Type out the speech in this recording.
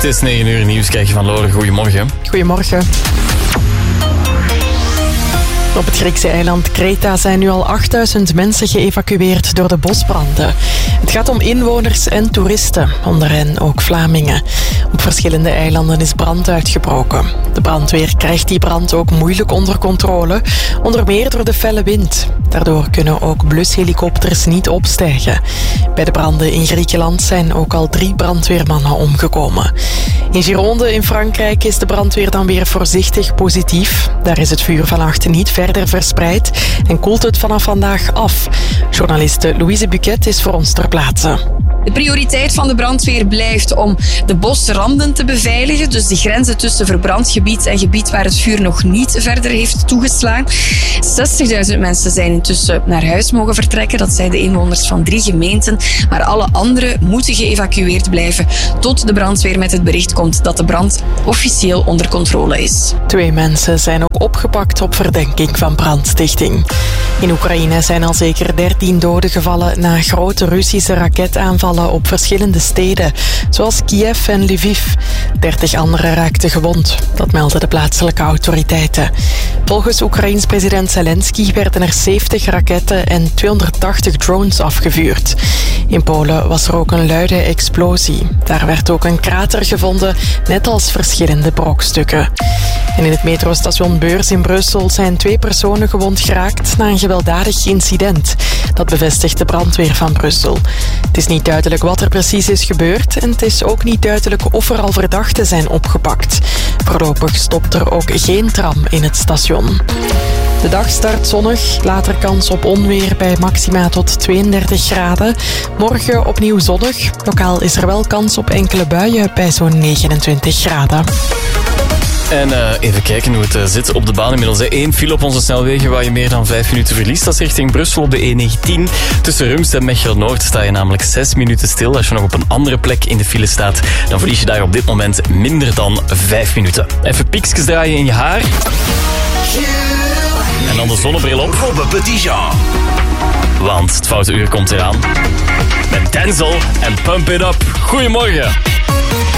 Het is 9 uur, nieuws krijg je van Lore. Goedemorgen. Goedemorgen. Op het Griekse eiland Kreta zijn nu al 8000 mensen geëvacueerd door de bosbranden. Het gaat om inwoners en toeristen, onder hen ook Vlamingen. Op verschillende eilanden is brand uitgebroken. De brandweer krijgt die brand ook moeilijk onder controle, onder meer door de felle wind. Daardoor kunnen ook blushelikopters niet opstijgen. Bij de branden in Griekenland zijn ook al 3 brandweermannen omgekomen. In Gironde in Frankrijk is de brandweer dan weer voorzichtig positief. Daar is het vuur vannacht niet verder verspreid en koelt het vanaf vandaag af. Journaliste Louise Buquet is voor ons ter plaatse. De prioriteit van de brandweer blijft om de bosranden te beveiligen, dus de grenzen tussen verbrand gebied en gebied waar het vuur nog niet verder heeft toegeslagen. 60.000 mensen zijn intussen naar huis mogen vertrekken. Dat zijn de inwoners van 3 gemeenten. Maar alle anderen moeten geëvacueerd blijven tot de brandweer met het bericht komt dat de brand officieel onder controle is. 2 mensen zijn ook opgepakt op verdenking van brandstichting. In Oekraïne zijn al zeker 13 doden gevallen na grote Russische raketaanvallen op verschillende steden, zoals Kiev en Lviv. 30 anderen raakten gewond. Dat melden de plaatselijke autoriteiten. Volgens Oekraïens president Zelensky werden er 70 raketten en 280 drones afgevuurd. In Polen was er ook een luide explosie. Daar werd ook een krater gevonden, net als verschillende brokstukken. En in het metrostation Beurs in Brussel zijn 2 personen gewond geraakt na een gewelddadig incident. Dat bevestigt de brandweer van Brussel. Het is niet duidelijk wat er precies is gebeurd en het is ook niet duidelijk of er al verdachten zijn opgepakt. Voorlopig stopt er ook geen tram in het station. De dag start zonnig, later kans op onweer bij maxima tot 32 graden. Morgen opnieuw zonnig. Lokaal is er wel kans op enkele buien bij zo'n 29 graden. En even kijken hoe het zit op de baan. Inmiddels 1 file op onze snelwegen waar je meer dan 5 minuten verliest. Dat is richting Brussel op de E19. Tussen Rumst en Mechelen-Noord sta je namelijk 6 minuten stil. Als je nog op een andere plek in de file staat, dan verlies je daar op dit moment minder dan 5 minuten. Even piekjes draaien in je haar. En dan de zonnebril op. Robbe Petitjean. Want het foute uur komt eraan. Met Denzel en Pump It Up. Goedemorgen.